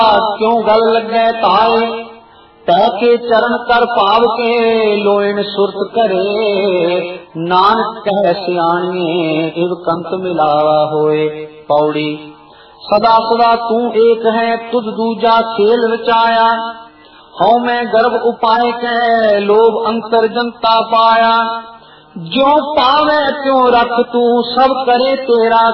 क्यों गल लगे ताए, तै के चरण कर भाव के लोइन सुरत करे। नानक कह सियाणिए इव कंत मिलावा होए। पौड़ी सदा सदा तू एक है, तुझ दूजा खेल रचाया। हौ मैं गर्भ उपाय के लोभ अंतर जनता पाया। जो पावे त्यों रख तू सब करे तेरा